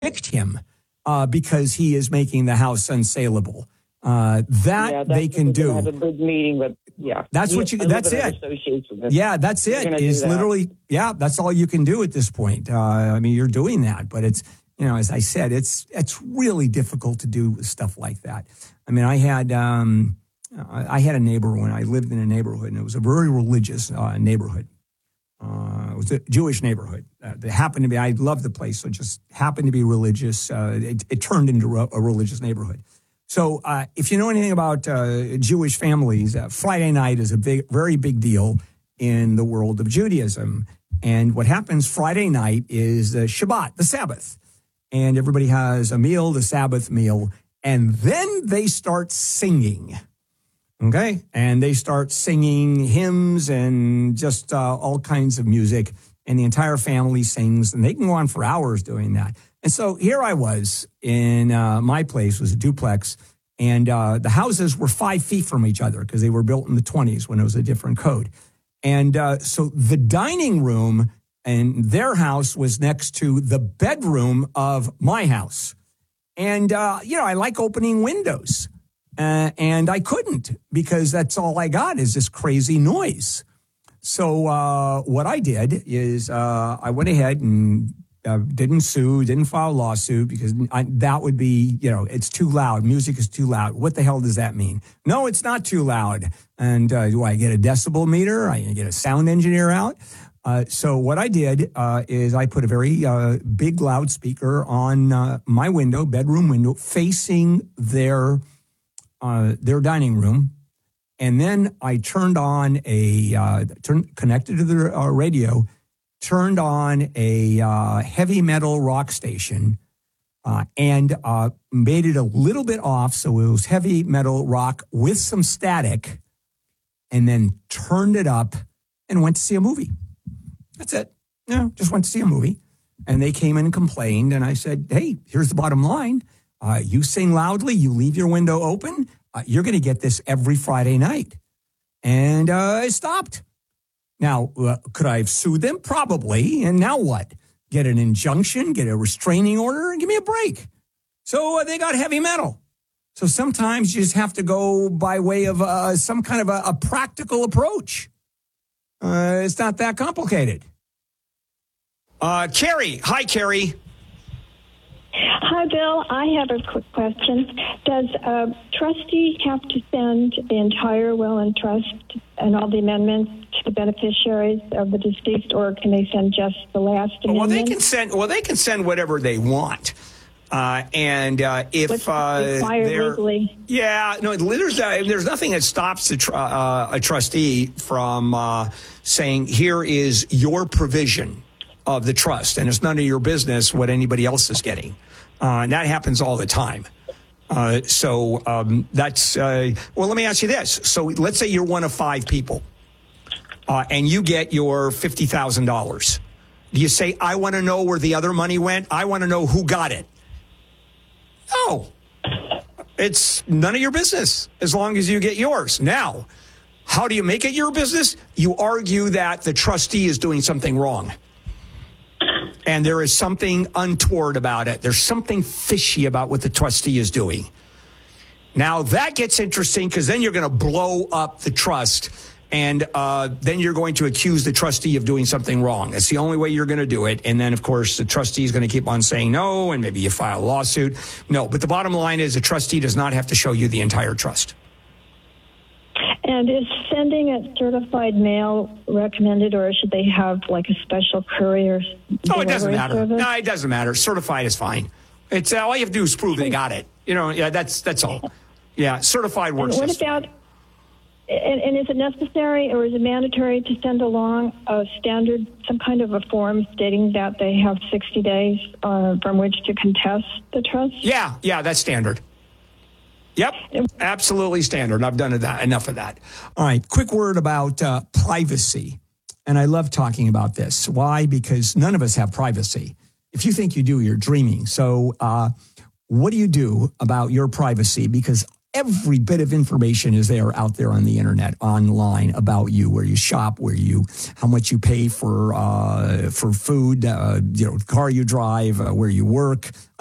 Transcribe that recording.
evict him because he is making the house unsaleable. They can do. Have a big meeting, but yeah, that's what you. That's it. Yeah, that's it. Is literally. Yeah, that's all you can do at this point. I mean, you're doing that, but it's as I said, it's really difficult to do stuff like that. I mean, I had a neighbor when I lived in a neighborhood, and it was a very religious neighborhood. It was a Jewish neighborhood. It happened to be. I loved the place, so it just happened to be religious. It turned into a religious neighborhood. So if you know anything about Jewish families, Friday night is a very big deal in the world of Judaism. And what happens Friday night is the Shabbat, the Sabbath. And everybody has a meal, the Sabbath meal. And then they start singing. Okay? And they start singing hymns and just all kinds of music. And the entire family sings. And they can go on for hours doing that. And so here I was in my place, was a duplex, and the houses were 5 feet from each other because they were built in the 1920s when it was a different code. And so the dining room in their house was next to the bedroom of my house. And, I like opening windows. And I couldn't because that's all I got is this crazy noise. So what I did is I went ahead and didn't sue, didn't file a lawsuit because that would be, it's too loud. Music is too loud. What the hell does that mean? No, it's not too loud. And do I get a decibel meter? I get a sound engineer out? So what I did is I put a very big loudspeaker on my window, bedroom window, facing their dining room. And then I turned on connected to the radio, turned on a heavy metal rock station and made it a little bit off so it was heavy metal rock with some static, and then turned it up and went to see a movie. That's it. Just went to see a movie. And they came in and complained, and I said, hey, here's the bottom line. You sing loudly, you leave your window open, you're going to get this every Friday night. And I stopped. Now, could I have sued them? Probably. And now what? Get an injunction, get a restraining order, and give me a break. So they got heavy metal. So sometimes you just have to go by way of some kind of a practical approach. It's not that complicated. Carrie. Hi, Carrie. Hi, Bill. I have a quick question. Does a trustee have to send the entire will and trust and all the amendments to the beneficiaries of the deceased, or can they send just the last amendment? They can send whatever they want. If required legally. Yeah, no, there's nothing that stops a trustee from saying, here is your provision of the trust, and it's none of your business what anybody else is getting. And that happens all the time. That's, let me ask you this. So let's say you're one of 5 people and you get your $50,000. Do you say, I want to know where the other money went? I want to know who got it. No, it's none of your business as long as you get yours. Now, how do you make it your business? You argue that the trustee is doing something wrong. And there is something untoward about it. There's something fishy about what the trustee is doing. Now, that gets interesting because then you're going to blow up the trust. And then you're going to accuse the trustee of doing something wrong. That's the only way you're going to do it. And then, of course, the trustee is going to keep on saying no, and maybe you file a lawsuit. No, but the bottom line is a trustee does not have to show you the entire trust. And is sending it certified mail recommended, or should they have like a special courier? Oh, it doesn't matter. Service? No, it doesn't matter. Certified is fine. It's all you have to do is prove they got it. That's all. Yeah, certified works. And what about? And is it necessary or is it mandatory to send along a standard, some kind of a form stating that they have 60 days from which to contest the trust? Yeah, that's standard. Yep, absolutely standard. I've done enough of that. All right, quick word about privacy. And I love talking about this. Why? Because none of us have privacy. If you think you do, you're dreaming. So what do you do about your privacy? Because every bit of information is there out there on the internet, online, about you, where you shop, how much you pay for food, the car you drive, where you work.